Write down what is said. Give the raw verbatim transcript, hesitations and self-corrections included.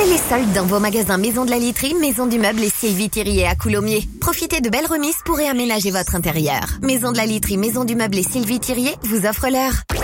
C'est les soldes dans vos magasins Maison de la Literie, Maison du Meuble et Sylvie Thirier à Coulommiers. Profitez de belles remises pour réaménager votre intérieur. Maison de la Literie, Maison du Meuble et Sylvie Thirier vous offrent l'heure.